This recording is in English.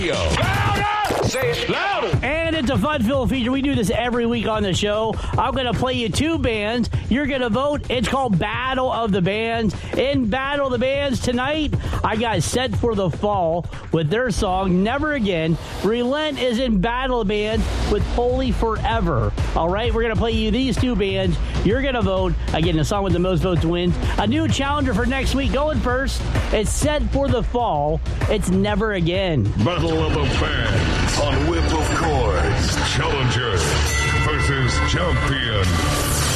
Louder! Say it louder! And it's a fun-filled feature. We do this every week on the show. I'm going to play you two bands. You're going to vote. It's called Battle of the Bands. In Battle of the Bands tonight, I got Set for the Fall with their song, Never Again. Relent is in Battle of the Bands with Holy Forever. All right, we're going to play you these two bands. You're going to vote. Again, the song with the most votes wins. A new challenger for next week. Going first, it's Set for the Fall. It's Never Again. Battle of the Bands on Whip of Chords. Challenger versus champion.